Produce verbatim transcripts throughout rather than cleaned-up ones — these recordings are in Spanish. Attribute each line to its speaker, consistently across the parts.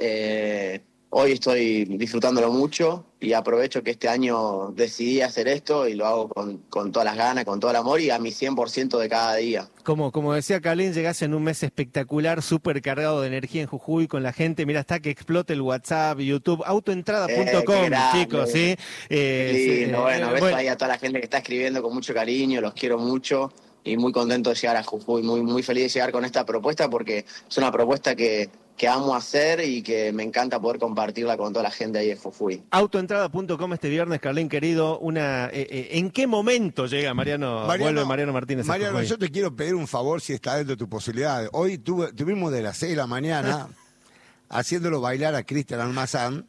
Speaker 1: Eh, hoy estoy disfrutándolo mucho y aprovecho que este año decidí hacer esto y lo hago con, con todas las ganas, con todo el amor y a mi cien por ciento de cada día.
Speaker 2: Como, como decía Carlín, llegás en un mes espectacular, súper cargado de energía en Jujuy con la gente. Mira, hasta que explote el WhatsApp, YouTube, autoentrada punto com,
Speaker 1: Eh,
Speaker 2: chicos, ¿sí?
Speaker 1: Eh, lindo,
Speaker 2: sí,
Speaker 1: bueno,
Speaker 2: eh,
Speaker 1: beso
Speaker 2: bueno.
Speaker 1: ahí a toda la gente que está escribiendo con mucho cariño, los quiero mucho y muy contento de llegar a Jujuy, muy, muy feliz de llegar con esta propuesta porque es una propuesta que, que amo hacer y que me encanta poder compartirla con toda la gente ahí de Jujuy.
Speaker 2: autoentrada punto com este viernes, Carlín querido, una eh, eh, ¿en qué momento llega Mariano,
Speaker 3: Mariano
Speaker 2: vuelve Mariano Martínez a
Speaker 3: Mariano,
Speaker 2: Jujuy?
Speaker 3: yo te quiero pedir un favor si está dentro de tus posibilidades. Hoy tuve, tuvimos de las seis de la mañana haciéndolo bailar a Cristian Almazán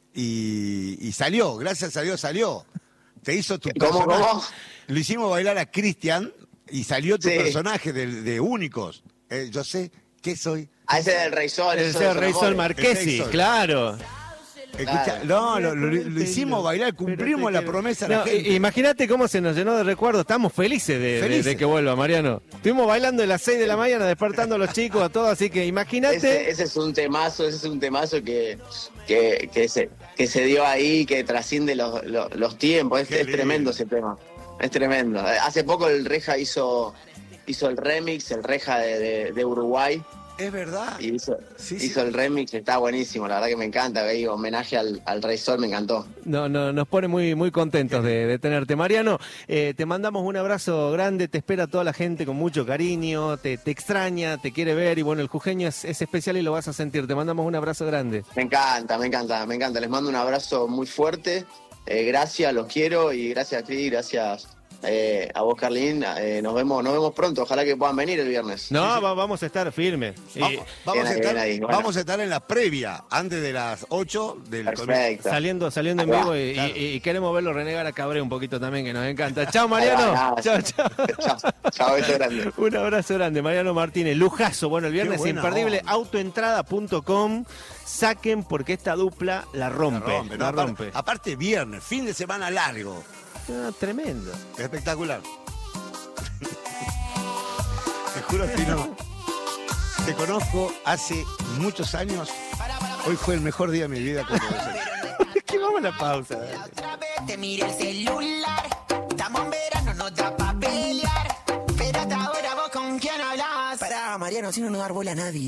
Speaker 3: y, y salió, gracias a Dios salió. Te hizo tu
Speaker 1: ¿Cómo,
Speaker 3: personaje.
Speaker 1: cómo?
Speaker 3: Lo hicimos bailar a Cristian y salió tu
Speaker 1: Sí.
Speaker 3: personaje de, de Únicos. Eh, yo sé que soy...
Speaker 1: Ah, ese del Rey Sol.
Speaker 2: Ese
Speaker 1: eso
Speaker 2: es
Speaker 1: de
Speaker 2: el Rey
Speaker 1: Son
Speaker 2: Sol
Speaker 1: Amores.
Speaker 2: Marquesi,
Speaker 3: El Rey Sol.
Speaker 2: claro.
Speaker 3: Escucha,
Speaker 1: Claro.
Speaker 3: no, lo, lo- lo hicimos bailar, cumplimos la promesa a la
Speaker 2: No,
Speaker 3: gente.
Speaker 2: i- Imagínate cómo se nos llenó de recuerdos. Estamos felices de, de-
Speaker 3: Felices.
Speaker 2: de que vuelva, Mariano. Estuvimos bailando a las seis de la mañana, despertando a los chicos, a todos, así que imagínate.
Speaker 1: Ese, ese es un temazo, ese es un temazo que, que, que, se, que se dio ahí, que trasciende los, los, los tiempos. Es,
Speaker 3: Qué
Speaker 1: es tremendo
Speaker 3: lindo.
Speaker 1: ese tema. Es tremendo. Hace poco el Reja hizo, hizo el remix, el Reja de, de, de Uruguay.
Speaker 3: Es verdad.
Speaker 1: Y hizo,
Speaker 3: Sí, sí.
Speaker 1: hizo el remix, está buenísimo, la verdad que me encanta, veí homenaje al, al Rey Sol, me encantó.
Speaker 2: No, no, nos pone muy, muy contentos de, de tenerte. Mariano, eh, te mandamos un abrazo grande, te espera toda la gente con mucho cariño, te, te extraña, te quiere ver y bueno, el jujeño es, es especial y lo vas a sentir. Te mandamos un abrazo grande.
Speaker 1: Me encanta, me encanta, me encanta. Les mando un abrazo muy fuerte, eh, gracias, los quiero y gracias a ti, gracias eh, a vos, Carlín. Eh, nos vemos, nos vemos pronto, ojalá que puedan venir el viernes.
Speaker 2: No, va- vamos a estar firmes. Y
Speaker 3: Vamos, vamos
Speaker 1: Bien
Speaker 3: a
Speaker 1: ahí,
Speaker 3: estar,
Speaker 1: bien ahí, bueno.
Speaker 3: vamos a estar en la previa, antes de las ocho del comienzo.
Speaker 1: Perfecto.
Speaker 2: saliendo, saliendo en
Speaker 1: Ahí va,
Speaker 2: vivo y,
Speaker 3: claro.
Speaker 2: y- y queremos verlo renegar a Cabré un poquito también, que nos encanta. Chao, Mariano.
Speaker 1: Nada,
Speaker 2: Chao, chao.
Speaker 1: Chao, chao, beso grande.
Speaker 2: Un abrazo grande, Mariano Martínez. Lujazo. Bueno, el viernes
Speaker 3: buena
Speaker 2: imperdible,
Speaker 3: onda.
Speaker 2: autoentrada punto com. Saquen porque esta dupla la rompe.
Speaker 3: La rompe, ¿no?
Speaker 2: La
Speaker 3: Aparte-
Speaker 2: rompe.
Speaker 3: Aparte, viernes, fin de semana largo.
Speaker 2: Ah, tremendo.
Speaker 3: Espectacular. Te juro, Tino, te conozco hace muchos años. Hoy fue el mejor día de mi vida con vos.
Speaker 2: ¿Qué vamos a la pausa?
Speaker 4: Otra vez te mire el celular. Estamos en verano, no da pa' pelear. Pero hasta ahora vos con quién hablas. Pará, Mariano, si no nos dar bola a nadie.